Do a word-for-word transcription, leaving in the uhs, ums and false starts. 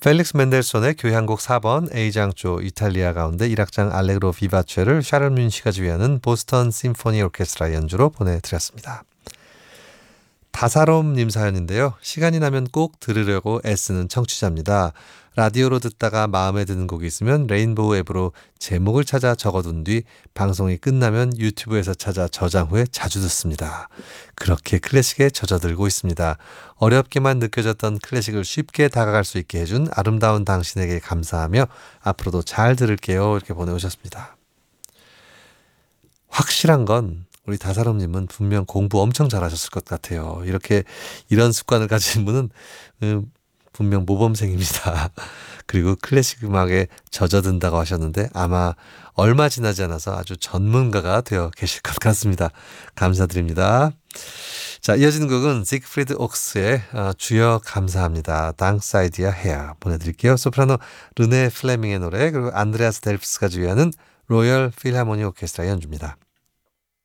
펠릭스 멘델손의 교향곡 사 번 A장조 이탈리아 가운데 일 악장 알레그로 비바체를 샤를 뮌시가 지휘하는 보스턴 심포니 오케스트라 연주로 보내드렸습니다. 다사롬님 사연인데요. 시간이 나면 꼭 들으려고 애쓰는 청취자입니다. 라디오로 듣다가 마음에 드는 곡이 있으면 레인보우 앱으로 제목을 찾아 적어둔 뒤 방송이 끝나면 유튜브에서 찾아 저장 후에 자주 듣습니다. 그렇게 클래식에 젖어들고 있습니다. 어렵게만 느껴졌던 클래식을 쉽게 다가갈 수 있게 해준 아름다운 당신에게 감사하며 앞으로도 잘 들을게요. 이렇게 보내오셨습니다. 확실한 건 우리 다사람님은 분명 공부 엄청 잘하셨을 것 같아요. 이렇게 이런 습관을 가진 분은 음, 분명 모범생입니다. 그리고 클래식 음악에 젖어든다고 하셨는데 아마 얼마 지나지 않아서 아주 전문가가 되어 계실 것 같습니다. 감사드립니다. 자, 이어지는 곡은 지그프리드 옥스의 어, 주여 감사합니다. 당사이디아 헤어 보내드릴게요. 소프라노 르네 플레밍의 노래 그리고 안드레아스 델프스가 지휘하는 로열 필하모니 오케스트라 연주입니다.